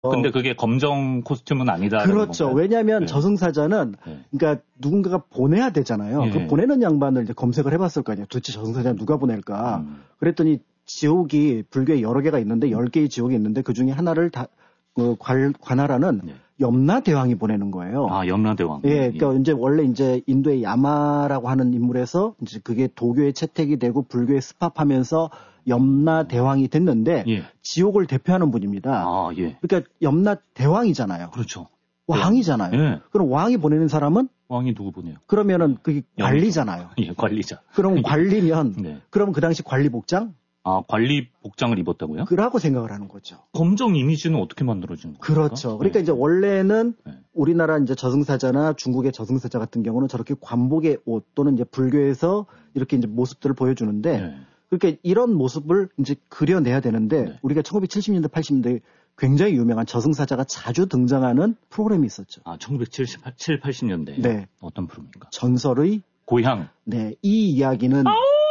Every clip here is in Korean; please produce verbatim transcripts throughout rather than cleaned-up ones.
근데 그게 검정 코스튬은 아니다. 그렇죠. 건가요? 왜냐하면 네. 저승사자는 네. 그러니까 누군가가 보내야 되잖아요. 네. 그 보내는 양반을 이제 검색을 해봤을 거 아니에요. 도대체 저승사자 누가 보낼까? 음. 그랬더니 지옥이 불교에 여러 개가 있는데 열 개의 지옥이 있는데 그 중에 하나를 다 그 관할하는 네. 염라대왕이 보내는 거예요. 아, 염라대왕. 예, 그러니까 예. 이제 원래 이제 인도의 야마라고 하는 인물에서 이제 그게 도교에 채택이 되고 불교에 습합하면서 염라대왕이 됐는데 예. 지옥을 대표하는 분입니다. 아, 예. 그러니까 염라대왕이잖아요. 그렇죠. 왕이잖아요. 예. 그럼 왕이 보내는 사람은 왕이 누구 보내요? 그러면은 그게 관리잖아요. 예, 관리자. 그럼 관리면 네. 그럼 그 당시 관리복장? 아, 관리 복장을 입었다고요? 그라고 생각을 하는 거죠. 검정 이미지는 어떻게 만들어진 거예요? 그렇죠. 그러니까 네. 이제 원래는 네. 우리나라 이제 저승사자나 중국의 저승사자 같은 경우는 저렇게 관복의 옷 또는 이제 불교에서 이렇게 이제 모습들을 보여주는데 네. 그러니까 이런 모습을 이제 그려내야 되는데 네. 우리가 우리가 천구백칠십 년대, 팔십 년대 굉장히 유명한 저승사자가 자주 등장하는 프로그램이 있었죠. 아, 천구백칠십, 팔십 년대. 네. 어떤 프로입니까? 전설의 고향. 네, 이 이야기는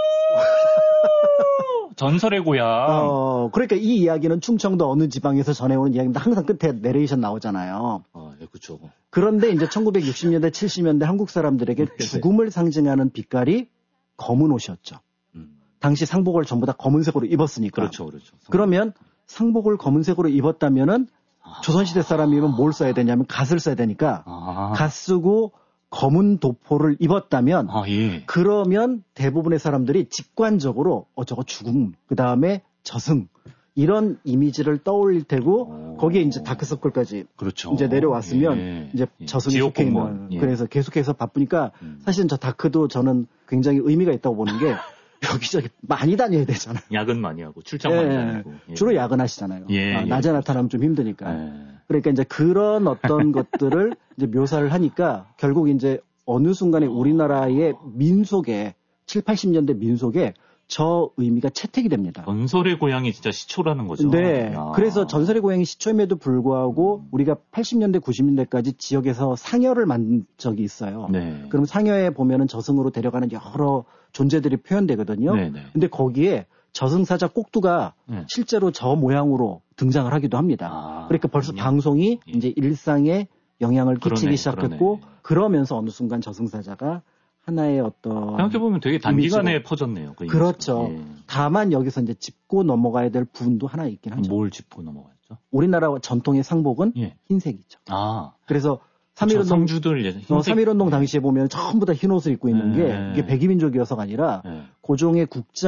전설의 고향. 어, 그러니까 이 이야기는 충청도 어느 지방에서 전해오는 이야기인데 항상 끝에 내레이션 나오잖아요. 아, 예, 그렇죠. 그런데 이제 천구백육십 년대, 칠십 년대 한국 사람들에게 죽음을 상징하는 빛깔이 검은 옷이었죠. 음. 당시 상복을 전부 다 검은색으로 입었으니까. 그렇죠, 그렇죠. 그러면 상복을 검은색으로 입었다면은 아. 조선시대 사람이면 뭘 써야 되냐면 갓을 써야 되니까 아. 갓 쓰고 검은 도포를 입었다면 아, 예. 그러면 대부분의 사람들이 직관적으로 어 저거 죽음 그 다음에 저승 이런 이미지를 떠올릴 테고 오. 거기에 이제 다크서클까지 그렇죠. 이제 내려왔으면 예. 이제 예. 저승이 지옥 속해 있는 공무원. 예. 그래서 계속해서 바쁘니까 음. 사실은 저 다크도 저는 굉장히 의미가 있다고 보는 게 여기저기 많이 다녀야 되잖아요. 야근 많이 하고 출장 많이 예. 다니고. 예. 주로 야근하시잖아요. 예, 아, 예. 낮에 나타나면 좀 힘드니까. 예. 그러니까 이제 그런 어떤 것들을 이제 묘사를 하니까 결국 이제 어느 순간에 우리나라의 민속에 칠, 팔십 년대 민속에 저 의미가 채택이 됩니다. 전설의 고향이 진짜 시초라는 거죠. 네. 아. 그래서 전설의 고향이 시초임에도 불구하고 우리가 팔십 년대, 구십 년대까지 지역에서 상여를 만든 적이 있어요. 네. 그럼 상여에 보면은 저승으로 데려가는 여러 존재들이 표현되거든요. 네, 네. 근데 거기에 저승사자 꼭두가 네. 실제로 저 모양으로 등장을 하기도 합니다. 아, 그러니까 벌써 그렇군요. 방송이 예. 이제 일상에 영향을 끼치기 그러네, 시작했고 그러네. 그러면서 어느 순간 저승사자가 하나의 어떤 생각해보면 되게 단기간에 이미지로. 퍼졌네요. 그 그렇죠. 이미지가. 예. 다만 여기서 이제 짚고 넘어가야 될 부분도 하나 있긴 하죠. 뭘 짚고 넘어갔죠? 우리나라 전통의 상복은 예. 흰색이죠. 아. 그래서 삼일운동 성주들 이제 흰색. 어, 삼일운동 당시에 보면 전부 다 흰 옷을 입고 있는 게 네. 이게 백이민족이어서가 아니라 예. 고종의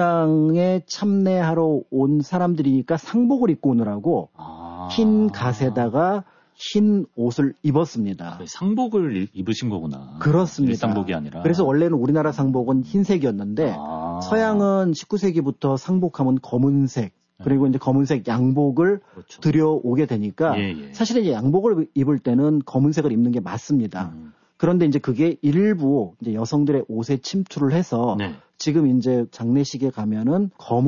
국장에 참례하러 온 사람들이니까 상복을 입고 오느라고 아. 흰 갓에다가 흰 옷을 입었습니다. 네, 상복을 입으신 거구나. 그렇습니다. 일상복이 아니라. 그래서 원래는 우리나라 상복은 흰색이었는데 아. 서양은 십구 세기부터 상복하면 검은색 그리고 이제 검은색 양복을 그렇죠. 들여오게 되니까 예, 예. 사실은 이제 양복을 입을 때는 검은색을 입는 게 맞습니다. 음. 그런데 이제 그게 일부 이제 여성들의 옷에 침투를 해서 네. 지금 이제 장례식에 가면은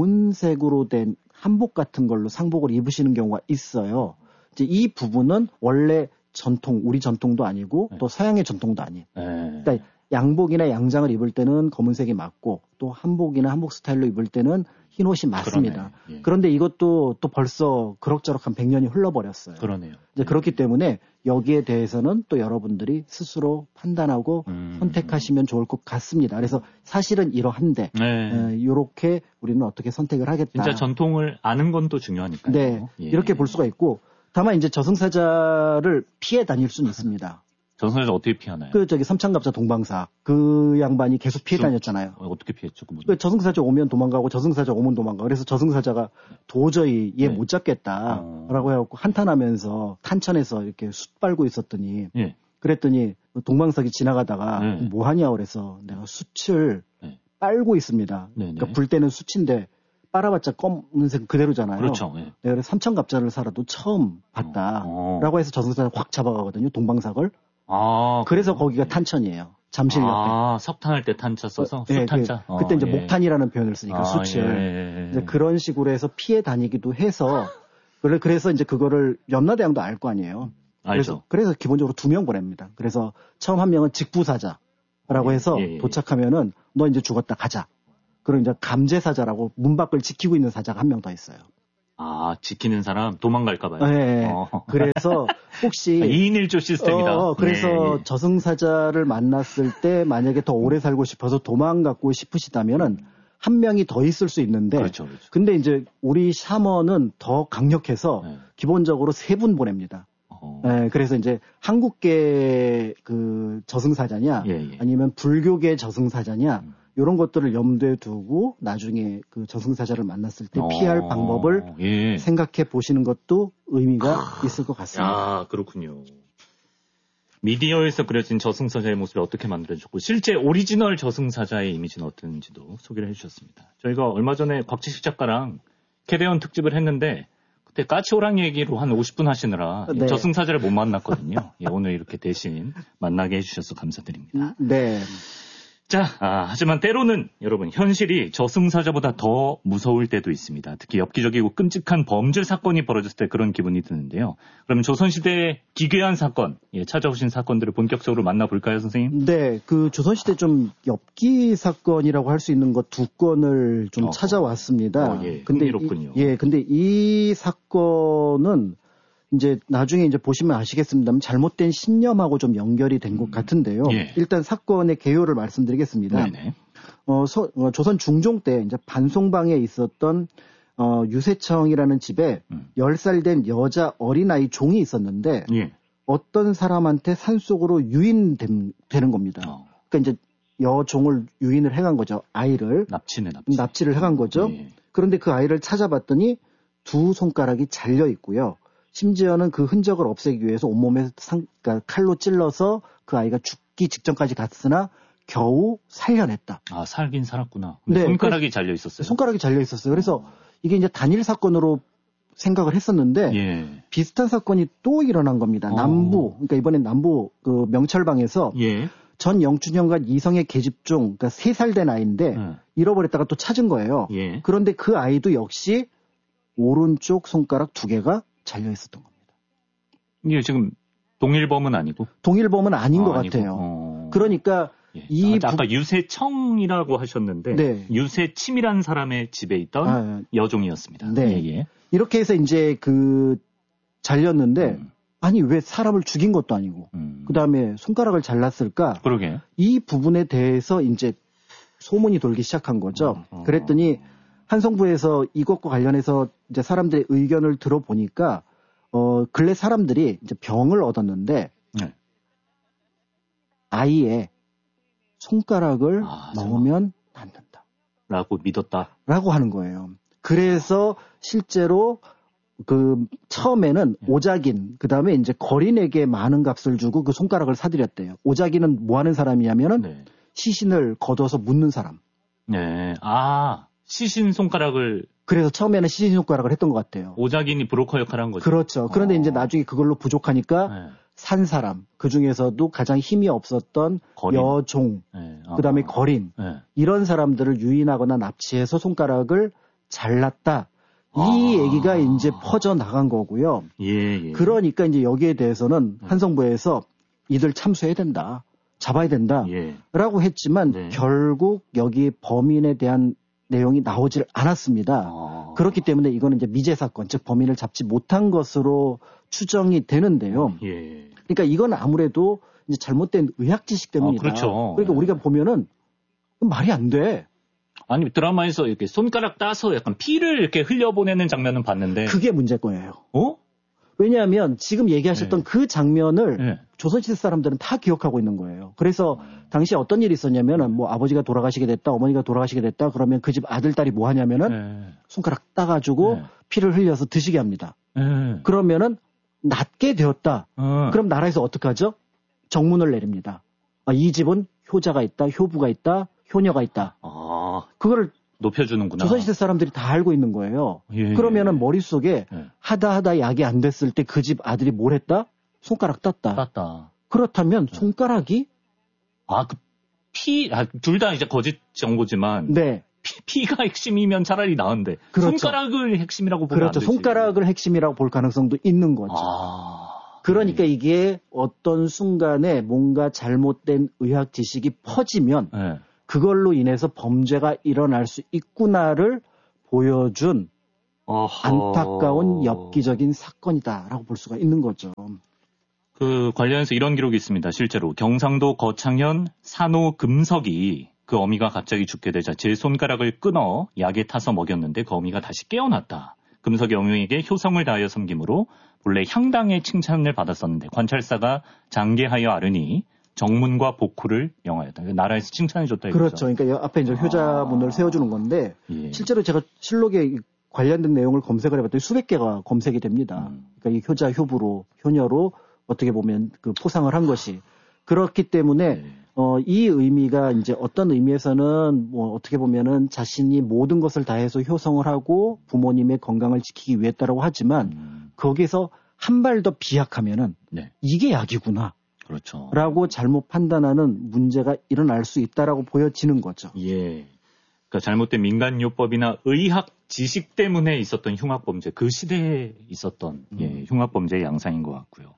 검은색으로 된 한복 같은 걸로 상복을 입으시는 경우가 있어요. 이제 이 부분은 원래 전통, 우리 전통도 아니고 네. 또 서양의 전통도 아닌. 예. 그러니까 양복이나 양장을 입을 때는 검은색이 맞고 또 한복이나 한복 스타일로 입을 때는 흰 옷이 맞습니다. 그러네. 예. 그런데 이것도 또 벌써 그럭저럭 한 백 년이 흘러버렸어요. 그러네요. 이제 그렇기 때문에 여기에 대해서는 또 여러분들이 스스로 판단하고 음. 선택하시면 좋을 것 같습니다. 그래서 사실은 이러한데 네. 이렇게 우리는 어떻게 선택을 하겠다. 진짜 전통을 아는 건 또 중요하니까요. 네, 예. 이렇게 볼 수가 있고 다만 이제 저승사자를 피해 다닐 수는 있습니다. 전선에서 어떻게 피하나요? 그 저기 삼창갑자 동방사 그 양반이 계속 피해 좀- 다녔잖아요. 어, 어떻게 피했죠? 그 그 저승사자 오면 도망가고 저승사자 오면 도망가. 그래서 저승사자가 도저히 얘 네. 못 잡겠다라고 어. 해갖고 한탄하면서 탄천에서 이렇게 숯 빨고 있었더니 예. 그랬더니 동방석이 지나가다가 네. 뭐 하냐 그래서 내가 숯을 네. 빨고 있습니다. 네네. 그러니까 불 때는 숯인데 빨아봤자 검은색 그대로잖아요. 그렇죠. 예. 내가 그래서 삼천갑자를 살아도 처음 봤다라고 어. 해서 저승사자 확 잡아가거든요. 동방석을. 아. 그래서 그래요? 거기가 탄천이에요. 잠실 옆에. 아, 석탄할 때 탄차 써서 예, 수탄차. 그, 그때 어, 이제 예. 목탄이라는 표현을 쓰니까 아, 숯을. 예, 예, 예. 이제 그런 식으로 해서 피해 다니기도 해서 그래- 그래서 이제 그거를 염라대왕도 알 거 아니에요. 그래서, 알죠. 그래서 기본적으로 두 명 보냅니다. 그래서 처음 한 명은 직부사자라고 예, 해서 예, 예. 도착하면은 너 이제 죽었다 가자. 그리고 이제 감제사자라고 문 밖을 지키고 있는 사자가 한 명 더 있어요. 아, 지키는 사람 도망갈까봐요. 네. 어. 그래서 혹시 이 인 일 조 시스템이다. 어, 그래서 예, 예. 저승사자를 만났을 때 만약에 더 오래 살고 싶어서 도망가고 싶으시다면은 한 명이 더 있을 수 있는데, 그렇죠, 그렇죠. 근데 이제 우리 샤먼은 더 강력해서 네. 기본적으로 세 분 보냅니다. 어. 네, 그래서 이제 한국계 그 저승사자냐, 예, 예. 아니면 불교계 저승사자냐, 음. 이런 것들을 염두에 두고 나중에 그 저승사자를 만났을 때 피할 어. 방법을 예. 생각해 보시는 것도 의미가 있을 것 같습니다. 야, 그렇군요. 미디어에서 그려진 저승사자의 모습이 어떻게 만들어졌고 실제 오리지널 저승사자의 이미지는 어떤지도 소개를 해주셨습니다. 저희가 얼마 전에 곽지식 작가랑 캐대원 특집을 했는데 그때 까치호랑 얘기로 한 오십 분 하시느라 네. 저승사자를 못 만났거든요. 예, 오늘 이렇게 대신 만나게 해주셔서 감사드립니다. 네. 자, 아, 하지만 때로는 여러분 현실이 저승사자보다 더 무서울 때도 있습니다. 특히 엽기적이고 끔찍한 범죄 사건이 벌어졌을 때 그런 기분이 드는데요. 그러면 조선시대의 기괴한 사건, 예, 찾아오신 사건들을 본격적으로 만나볼까요, 선생님? 네, 그 조선시대 좀 엽기 사건이라고 할 수 있는 것 두 건을 좀 어허. 찾아왔습니다. 어, 예, 근데 흥미롭군요. 이, 예, 근데 이 사건은 이제 나중에 이제 보시면 아시겠습니다만 잘못된 신념하고 좀 연결이 된 것 음. 같은데요. 예. 일단 사건의 개요를 말씀드리겠습니다. 네네. 어, 서, 어, 조선 중종 때 이제 반송방에 있었던 어, 유세청이라는 집에 음. 열 살 된 여자 어린아이 종이 있었는데 예. 어떤 사람한테 산속으로 유인되는 겁니다. 어, 그러니까 이제 여종을 유인을 해간 거죠. 아이를 납치네, 납치. 납치를 해간 거죠. 예. 그런데 그 아이를 찾아봤더니 두 손가락이 잘려 있고요. 심지어는 그 흔적을 없애기 위해서 온몸에 상, 그러니까 칼로 찔러서 그 아이가 죽기 직전까지 갔으나 겨우 살려냈다. 아, 살긴 살았구나. 근데 네, 손가락이 잘려 있었어요. 손가락이 잘려 있었어요. 그래서 이게 이제 단일 사건으로 생각을 했었는데 예. 비슷한 사건이 또 일어난 겁니다. 어. 남부, 그러니까 이번엔 남부 그 명철방에서 예. 전 영춘형과 이성의 계집 중, 그러니까 세 살 된 아이인데 예. 잃어버렸다가 또 찾은 거예요. 예. 그런데 그 아이도 역시 오른쪽 손가락 두 개가 잘려 있었던 겁니다. 이게 지금 동일범은 아니고? 동일범은 아닌 아, 것 아니고. 같아요. 어. 그러니까 예. 이 아, 아까 유세청이라고 하셨는데 네. 유세침이라는 사람의 집에 있던 아, 여종이었습니다. 네. 예, 예. 이렇게 해서 이제 그 잘렸는데 음, 아니 왜 사람을 죽인 것도 아니고 음. 그 다음에 손가락을 잘랐을까? 그러게. 이 부분에 대해서 이제 소문이 돌기 시작한 거죠. 어, 어, 그랬더니 한성부에서 이것과 관련해서 이제 사람들의 의견을 들어보니까 어 근래 사람들이 이제 병을 얻었는데 네. 아이의 손가락을 아, 넣으면 낫는다. 라고 믿었다. 라고 하는 거예요. 그래서 실제로 그 처음에는 네. 오작인 그다음에 이제 거린에게 많은 값을 주고 그 손가락을 사들였대요. 오작인은 뭐 하는 사람이냐면은 네. 시신을 걷어서 묻는 사람. 네. 아, 시신 손가락을 그래서 처음에는 시신 손가락을 했던 것 같아요. 오작인이 브로커 역할을 한 거죠. 그렇죠. 그런데 어. 이제 나중에 그걸로 부족하니까 네. 산 사람, 그 중에서도 가장 힘이 없었던 거린. 여종, 네. 아, 그다음에 아. 거린, 네. 이런 사람들을 유인하거나 납치해서 손가락을 잘랐다. 이 아. 얘기가 이제 퍼져 나간 거고요. 예, 예. 그러니까 이제 여기에 대해서는 네. 한성부에서 이들 참수해야 된다. 잡아야 된다. 예. 라고 했지만 네. 결국 여기 범인에 대한 내용이 나오질 않았습니다. 아. 그렇기 때문에 이거는 이제 미제 사건, 즉 범인을 잡지 못한 것으로 추정이 되는데요. 예. 그러니까 이건 아무래도 이제 잘못된 의학 지식 때문이다. 아, 그렇죠. 그러니까 네. 우리가 보면은 말이 안 돼. 아니, 드라마에서 이렇게 손가락 따서 약간 피를 이렇게 흘려보내는 장면은 봤는데. 그게 문제일 거예요. 어? 왜냐하면 지금 얘기하셨던 네. 그 장면을 네. 조선시대 사람들은 다 기억하고 있는 거예요. 그래서 당시 어떤 일이 있었냐면은 뭐 아버지가 돌아가시게 됐다, 어머니가 돌아가시게 됐다, 그러면 그 집 아들, 딸이 뭐 하냐면은 네. 손가락 따가지고 네. 피를 흘려서 드시게 합니다. 네. 그러면은 낫게 되었다. 어. 그럼 나라에서 어떡하죠? 정문을 내립니다. 아, 이 집은 효자가 있다, 효부가 있다, 효녀가 있다. 아, 그거를 높여주는구나. 조선시대 사람들이 다 알고 있는 거예요. 예, 그러면은 예. 머릿속에 예. 하다 하다 약이 안 됐을 때 그 집 아들이 뭘 했다? 손가락 땄다. 땄다. 그렇다면 손가락이 아, 그 피, 아, 둘 다 이제 거짓 정보지만. 네. 피, 피가 핵심이면 차라리 나은데. 그렇죠. 손가락을 핵심이라고 보면 그렇죠. 안 되지. 손가락을 핵심이라고 볼 가능성도 있는 거죠. 아. 그러니까 네. 이게 어떤 순간에 뭔가 잘못된 의학 지식이 퍼지면 네. 그걸로 인해서 범죄가 일어날 수 있구나를 보여준 어허. 안타까운 엽기적인 사건이다라고 볼 수가 있는 거죠. 그 관련해서 이런 기록이 있습니다. 실제로 경상도 거창현 산호 금석이 그 어미가 갑자기 죽게 되자 제 손가락을 끊어 약에 타서 먹였는데 그 어미가 다시 깨어났다. 금석이 어미에게 효성을 다하여 섬김으로 본래 향당의 칭찬을 받았었는데 관찰사가 장계하여 아르니 정문과 복후를 영하였다. 나라에서 칭찬해줬다 이거죠. 그렇죠. 그러니까 앞에 이제 효자문을 아... 세워주는 건데 예. 실제로 제가 실록에 관련된 내용을 검색을 해봤더니 수백 개가 검색이 됩니다. 음. 그러니까 이 효자, 효부로, 효녀로 어떻게 보면 그 포상을 한 것이 그렇기 때문에 네. 어, 이 의미가 이제 어떤 의미에서는 뭐 어떻게 보면은 자신이 모든 것을 다해서 효성을 하고 부모님의 건강을 지키기 위했다라고 하지만 음. 거기서 한 발 더 비약하면은 네. 이게 약이구나. 그렇죠. 라고 잘못 판단하는 문제가 일어날 수 있다라고 보여지는 거죠. 예. 그러니까 잘못된 민간요법이나 의학 지식 때문에 있었던 흉악범죄, 그 시대에 있었던 음. 예, 흉악범죄의 양상인 것 같고요.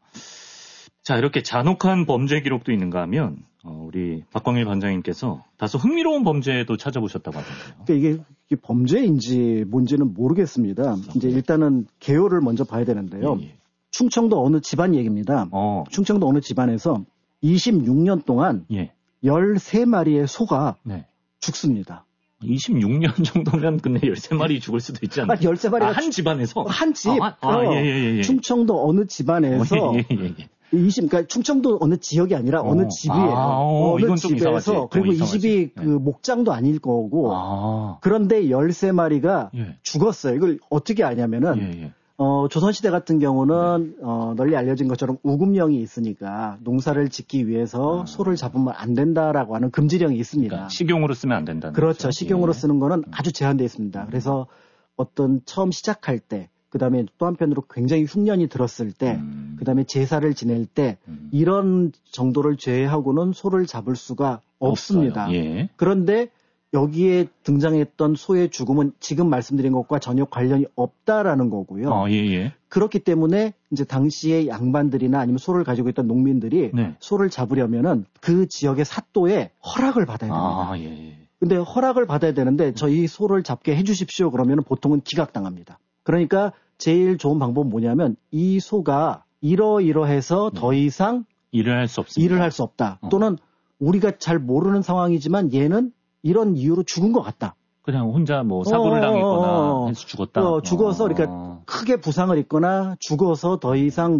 자, 이렇게 잔혹한 범죄 기록도 있는가 하면 어, 우리 박광일 관장님께서 다소 흥미로운 범죄도 찾아보셨다고 하던데요. 그러니까 이게, 이게 범죄인지 뭔지는 모르겠습니다. 아, 이제 일단은 개요를 먼저 봐야 되는데요. 예, 예. 충청도 어느 집안 얘기입니다. 어. 충청도 어느 집안에서 이십육 년 동안 예. 열세 마리의 소가 네. 죽습니다. 이십육 년 정도면 근데 열세 마리 죽을 수도 있지 않나요? 아, 열세 마리가 아, 한 집안에서? 한 집. 아, 아, 아, 예, 예, 예. 충청도 어느 집안에서 어, 예, 예, 예. 이십, 그러니까 충청도 어느 지역이 아니라 어. 어느 집이에요. 아, 어, 어느 이건 집에서 그리고 이 집이 네. 그 목장도 아닐 거고 아. 그런데 열세 마리가 예. 죽었어요. 이걸 어떻게 아냐면은 예, 예. 어, 조선시대 같은 경우는 네. 어, 널리 알려진 것처럼 우금령이 있으니까 농사를 짓기 위해서 아. 소를 잡으면 안 된다라고 하는 금지령이 있습니다. 그러니까 식용으로 쓰면 안 된다는 그렇죠. 거죠. 식용으로 예. 쓰는 거는 아주 제한되어 있습니다. 음. 그래서 어떤 처음 시작할 때 그 다음에 또 한편으로 굉장히 흉년이 들었을 때, 음. 그 다음에 제사를 지낼 때, 음. 이런 정도를 제외하고는 소를 잡을 수가 없습니다. 예. 그런데 여기에 등장했던 소의 죽음은 지금 말씀드린 것과 전혀 관련이 없다라는 거고요. 어, 예, 예. 그렇기 때문에 이제 당시의 양반들이나 아니면 소를 가지고 있던 농민들이 네. 소를 잡으려면은 그 지역의 사또의 허락을 받아야 됩니다. 아, 예, 예. 근데 허락을 받아야 되는데 저희 소를 잡게 해주십시오. 그러면 보통은 기각당합니다. 그러니까 제일 좋은 방법은 뭐냐면 이 소가 이러이러해서 네. 더 이상 일을 할 수 없습니다. 일을 할 수 없다. 어. 또는 우리가 잘 모르는 상황이지만 얘는 이런 이유로 죽은 것 같다. 그냥 혼자 뭐 사고를 당했거나 해서 죽었다. 어, 죽어서 그러니까 어. 크게 부상을 입거나 죽어서 더 이상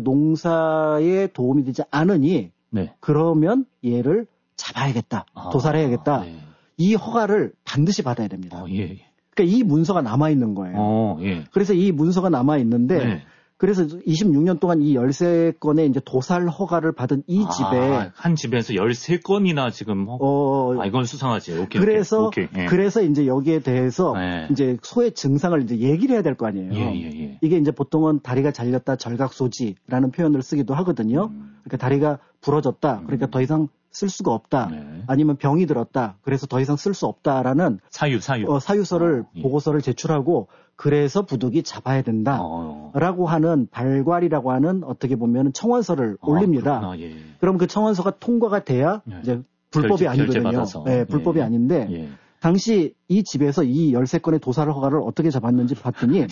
농사에 도움이 되지 않으니 네. 그러면 얘를 잡아야겠다. 아. 도살해야겠다. 네. 이 허가를 반드시 받아야 됩니다. 어, 예. 그러니까 이 문서가 남아 있는 거예요. 어, 예. 그래서 이 문서가 남아 있는데 네. 그래서 이십육 년 동안 이 열세 건의 이제 도살 허가를 받은 이 아, 집에 한 집에서 열세 건이나 지금 허... 어, 아 이건 수상하지. 오케이. 그래서 오케이. 오케이. 예. 그래서 이제 여기에 대해서 예. 이제 소의 증상을 이제 얘기를 해야 될 거 아니에요. 예, 예, 예. 이게 이제 보통은 다리가 잘렸다 절각소지라는 표현을 쓰기도 하거든요. 음. 그러니까 다리가 부러졌다. 그러니까 더 이상 쓸 수가 없다. 네. 아니면 병이 들었다. 그래서 더 이상 쓸 수 없다라는 사유, 사유. 어, 사유서를 어, 예. 보고서를 제출하고 그래서 부득이 잡아야 된다라고 어. 하는 발괄이라고 하는 어떻게 보면 청원서를 어, 올립니다. 예. 그럼 그 청원서가 통과가 돼야 예. 이제 불법이 결제, 아니거든요. 네, 불법이 예. 아닌데 예. 당시 이 집에서 이 열세 건의 도살 허가를 어떻게 잡았는지 봤더니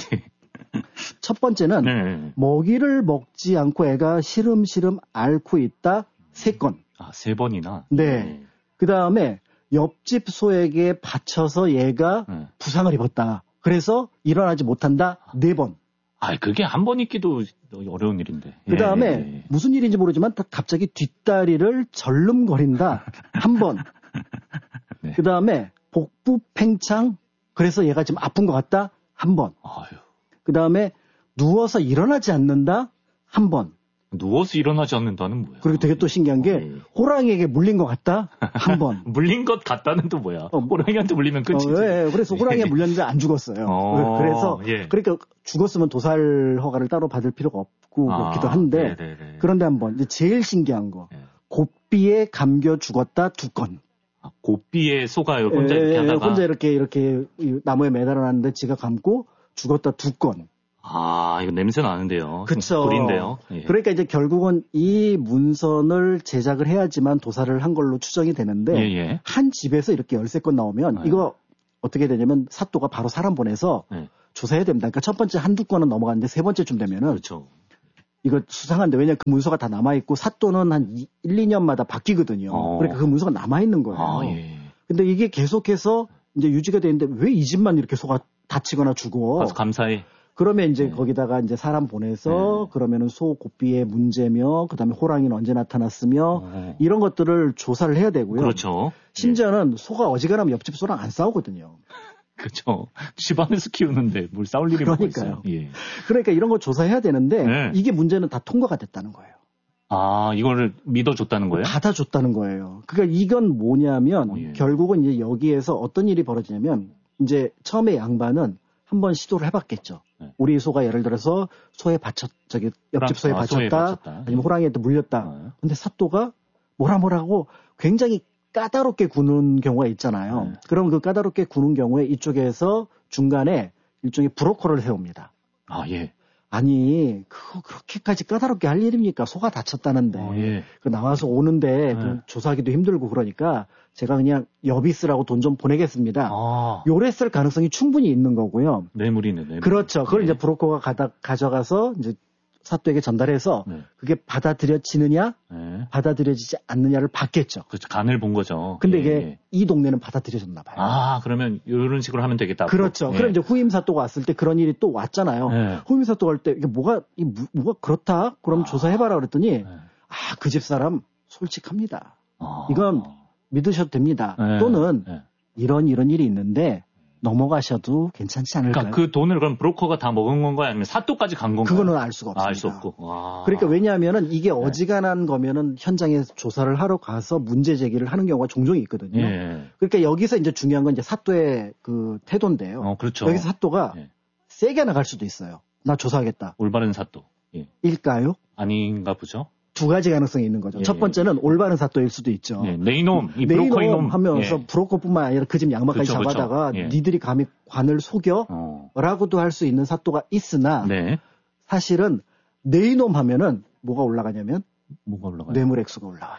첫 번째는 네. 먹이를 먹지 않고 애가 시름시름 앓고 있다 세 건. 아, 세 번이나? 네. 네. 그 다음에 옆집 소에게 받쳐서 얘가 네. 부상을 입었다. 그래서 일어나지 못한다. 네 번. 아, 그게 한 번 있기도 어려운 일인데. 그 다음에 예, 예. 무슨 일인지 모르지만 갑자기 뒷다리를 절름거린다. 한 번. 네. 그 다음에 복부 팽창. 그래서 얘가 지금 아픈 것 같다. 한 번. 아유. 그 다음에 누워서 일어나지 않는다. 한 번. 누워서 일어나지 않는다는 뭐야? 그리고 되게 또 신기한 게 네. 호랑이에게 물린 것 같다 한 번. 물린 것 같다는 또 뭐야? 어, 호랑이한테 물리면 끝이지. 어, 예, 그래서 호랑이에 물렸는데 안 죽었어요. 어, 그래서 예. 그러니까 죽었으면 도살 허가를 따로 받을 필요가 없고 아, 그렇기도 한데 네네네. 그런데 한번 이제 제일 신기한 거 네. 고삐에 감겨 죽었다 두 건. 아, 고삐에 소가 혼자 예, 이렇게 하다가 혼자 이렇게 이렇게 나무에 매달아놨는데 지가 감고 죽었다 두 건. 아, 이거 냄새 나는데요. 그쵸. 불인데요. 예. 그러니까 이제 결국은 이 문선을 제작을 해야지만 도살을 한 걸로 추정이 되는데, 예, 예. 한 집에서 이렇게 열세 건 나오면, 예. 이거 어떻게 되냐면 사또가 바로 사람 보내서, 예. 조사해야 됩니다. 그러니까 첫 번째 한두 건은 넘어갔는데 세 번째쯤 되면은 그렇죠. 이거 수상한데 왜냐 그 문서가 다 남아있고 사또는 한 일, 이 년마다 바뀌거든요. 어. 그러니까 그 문서가 남아있는 거예요. 아, 예. 근데 이게 계속해서 이제 유지가 되는데 왜 이 집만 이렇게 소가 다치거나 죽어? 가서 감사해. 그러면 이제 네. 거기다가 이제 사람 보내서 네. 그러면은 소 고삐의 문제며 그다음에 호랑이는 언제 나타났으며 어. 이런 것들을 조사를 해야 되고요. 그렇죠. 심지어는 소가 어지간하면 옆집 소랑 안 싸우거든요. 그렇죠. 집안에서 키우는데 뭘 싸울 일이 뭐가 있어요. 그러니까요. 예. 그러니까 이런 거 조사해야 되는데 네. 이게 문제는 다 통과가 됐다는 거예요. 아, 이거를 믿어줬다는 거예요? 받아줬다는 거예요. 그러니까 이건 뭐냐면 어, 예. 결국은 이제 여기에서 어떤 일이 벌어지냐면 이제 처음에 양반은 한번 시도를 해봤겠죠. 네. 우리 소가 예를 들어서 소에 받쳤 저기 옆집 소에 아, 받쳤다, 소에 받쳤다. 아니면 호랑이한테 물렸다. 어. 근데 사또가 뭐라 뭐라고 굉장히 까다롭게 구는 경우가 있잖아요. 네. 그럼 그 까다롭게 구는 경우에 이쪽에서 중간에 일종의 브로커를 세웁니다. 아, 예. 아니 그거 그렇게까지 까다롭게 할 일입니까? 소가 다쳤다는데 어, 예. 그 나와서 오는데 네. 그 조사하기도 힘들고 그러니까 제가 그냥 여비스라고 돈 좀 보내겠습니다. 아, 요랬을 가능성이 충분히 있는 거고요. 뇌물이네, 뇌물. 그렇죠. 그걸 예. 이제 브로커가 가다, 가져가서 이제 사또에게 전달해서 네. 그게 받아들여지느냐 네. 받아들여지지 않느냐를 받겠죠. 그렇죠. 간을 본 거죠. 근데 예, 이게 예. 이 동네는 받아들여졌나 봐요. 아, 그러면 이런 식으로 하면 되겠다. 그렇죠. 예. 그럼 이제 후임 사또가 왔을 때 그런 일이 또 왔잖아요. 예. 후임 사또가 올 때 이게 뭐가 이 무- 뭐가 그렇다? 그럼 아. 조사해봐라 그랬더니 예. 아, 그 집 사람 솔직합니다. 아. 이건 믿으셔도 됩니다. 예. 또는 예. 이런 이런 일이 있는데 넘어가셔도 괜찮지 않을까요? 그러니까 그 돈을 그럼 브로커가 다 먹은 건가요? 아니면 사또까지 간 건가요? 그거는 알 수가 없습니다. 알 수 없고. 와. 그러니까 왜냐하면은 이게 어지간한 거면은 현장에 조사를 하러 가서 문제 제기를 하는 경우가 종종 있거든요. 예. 그러니까 여기서 이제 중요한 건 이제 사또의 그 태도인데요. 어, 그렇죠. 여기서 사또가 예. 세게 나갈 수도 있어요. 나 조사하겠다. 올바른 사또. 예. 일까요? 아닌가 보죠. 두 가지 가능성이 있는 거죠. 예, 첫 번째는 올바른 사또일 수도 있죠. 예. 내 이놈, 이 내 브로커 이놈. 이놈 하면서 예. 브로커뿐만 아니라 그 집 양반까지 그쵸, 그쵸. 잡아다가 예. 니들이 감히 관을 속여? 어. 라고도 할 수 있는 사또가 있으나 네. 사실은 내 이놈 하면은 뭐가 올라가냐면 뭐가 올라가요? 뇌물액수가 올라가요.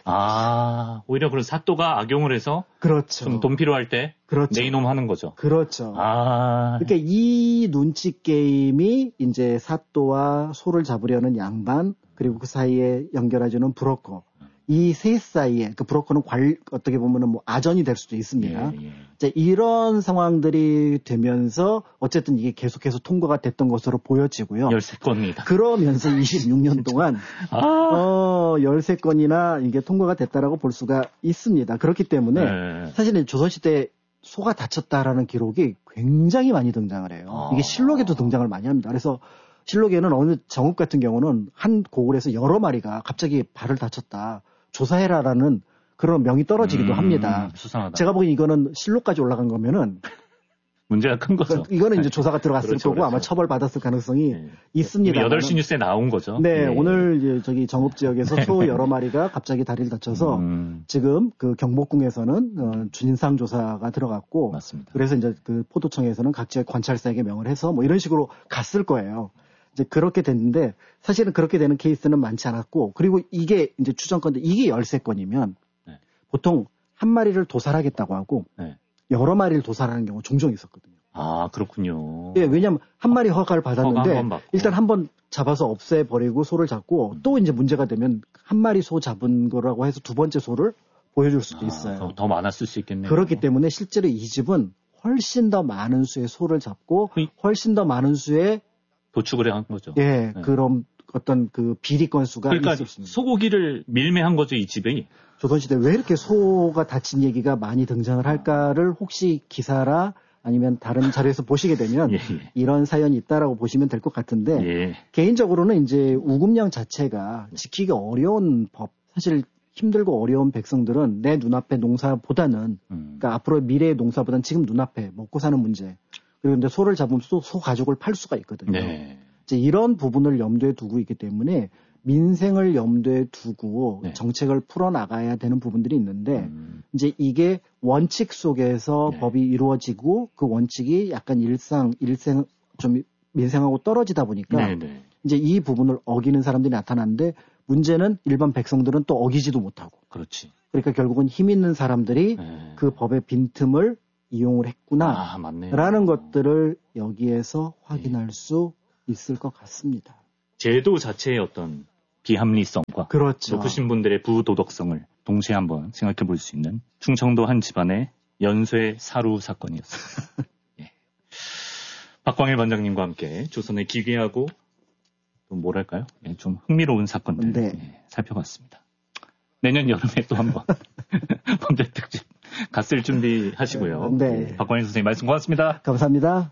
아, 오히려 그런 사또가 악용을 해서 그렇죠. 좀 돈 필요할 때 그렇죠. 내 이놈 하는 거죠. 그렇죠. 아. 그러니까 이 눈치 게임이 이제 사또와 소를 잡으려는 양반 그리고 그 사이에 연결해주는 브로커 이 셋 사이에 그 브로커는 관 어떻게 보면은 뭐 아전이 될 수도 있습니다. 예, 예. 이제 이런 상황들이 되면서 어쨌든 이게 계속해서 통과가 됐던 것으로 보여지고요. 열세 건이다. 그러면서 이십육 년 동안 아. 어, 열세 건이나 이게 통과가 됐다라고 볼 수가 있습니다. 그렇기 때문에 네. 사실 조선시대 소가 다쳤다라는 기록이 굉장히 많이 등장을 해요. 아. 이게 실록에도 등장을 많이 합니다. 그래서 실록에는 어느 정읍 같은 경우는 한 고을에서 여러 마리가 갑자기 발을 다쳤다. 조사해라라는 그런 명이 떨어지기도 음, 합니다. 수상하다. 제가 보기엔 이거는 실록까지 올라간 거면은 문제가 큰 거죠. 이거는 이제 조사가 들어갔을 그렇죠, 거고 아마 그렇죠. 처벌받았을 가능성이 네. 있습니다. 여덟 시 뉴스에 나온 거죠. 네, 예. 오늘 이제 저기 정읍 지역에서 소 여러 마리가 갑자기 다리를 다쳐서 음, 지금 그 경복궁에서는 어, 진상 조사가 들어갔고 맞습니다. 그래서 이제 그 포도청에서는 각 지역 관찰사에게 명을 해서 뭐 이런 식으로 갔을 거예요. 이제 그렇게 됐는데 사실은 그렇게 되는 케이스는 많지 않았고 그리고 이게 이제 추정건데 이게 열세 건이면 네. 보통 한 마리를 도살하겠다고 하고 네. 여러 마리를 도살하는 경우 종종 있었거든요. 아, 그렇군요. 예, 왜냐면 한 마리 허가를 허가 받았는데 한번 받고. 일단 한번 잡아서 없애버리고 소를 잡고 음. 또 이제 문제가 되면 한 마리 소 잡은 거라고 해서 두 번째 소를 보여줄 수도 아, 있어요. 더, 더 많았을 수 있겠네요. 그렇기 때문에 실제로 이 집은 훨씬 더 많은 수의 소를 잡고 이- 훨씬 더 많은 수의 도축을 한 거죠. 예 네. 그런 어떤 그 비리 건수가 그러니까 있었습니다. 소고기를 밀매한 거죠, 이 집이. 조선시대 왜 이렇게 소가 다친 얘기가 많이 등장을 할까를 혹시 기사라 아니면 다른 자료에서 보시게 되면 예, 예. 이런 사연이 있다라고 보시면 될 것 같은데 예. 개인적으로는 이제 우금령 자체가 지키기 어려운 법, 사실 힘들고 어려운 백성들은 내 눈앞의 농사보다는, 음. 그러니까 앞으로의 미래의 농사보다는 지금 눈앞에 먹고 사는 문제. 그리고 근데 소를 잡으면 소, 소 가죽을 팔 수가 있거든요. 네. 이제 이런 부분을 염두에 두고 있기 때문에 민생을 염두에 두고 네. 정책을 풀어나가야 되는 부분들이 있는데 음. 이제 이게 원칙 속에서 네. 법이 이루어지고 그 원칙이 약간 일상, 일생, 좀 민생하고 떨어지다 보니까 네, 네. 이제 이 부분을 어기는 사람들이 나타나는데 문제는 일반 백성들은 또 어기지도 못하고 그렇지. 그러니까 결국은 힘 있는 사람들이 네. 그 법의 빈틈을 이용을 했구나 아, 맞네요. 라는 것들을 여기에서 확인할 네. 수 있을 것 같습니다. 제도 자체의 어떤 비합리성과 그렇죠. 높으신 분들의 부도덕성을 동시에 한번 생각해 볼 수 있는 충청도 한 집안의 연쇄 사루 사건이었습니다. 예. 박광일 반장님과 함께 조선을 기괴하고 또 뭐랄까요? 예, 좀 흥미로운 사건들 네. 예, 살펴봤습니다. 내년 여름에 또 한번 범죄 특집 갔을 준비하시고요. 네. 예, 박광일 선생님 말씀 고맙습니다. 감사합니다.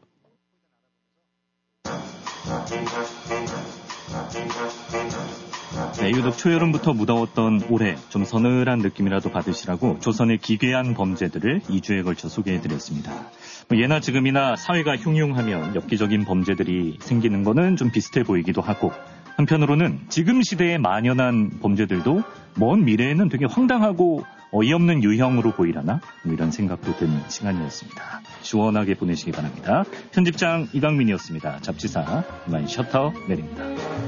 네, 유독 초여름부터 무더웠던 올해 좀 서늘한 느낌이라도 받으시라고 조선의 기괴한 범죄들을 이 주에 걸쳐 소개해드렸습니다. 뭐 예나 지금이나 사회가 흉흉하면 엽기적인 범죄들이 생기는 거는 좀 비슷해 보이기도 하고 한편으로는 지금 시대에 만연한 범죄들도 먼 미래에는 되게 황당하고 어이없는 유형으로 보이려나? 뭐 이런 생각도 드는 시간이었습니다. 시원하게 보내시기 바랍니다. 편집장 이강민이었습니다. 잡지사 이만 셔터 내립니다.